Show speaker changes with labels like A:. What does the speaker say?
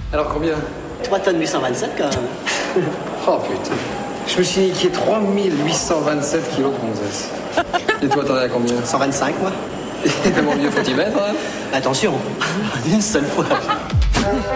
A: Alors combien?
B: 3 tonnes 827 quand même.
A: Oh putain. Je me suis niqué 3827 kilos de gonzesse. Et toi, t'en es à combien?
B: 125 moi.
A: Et mon vieux, faut y mettre, hein?
B: Attention, une seule fois.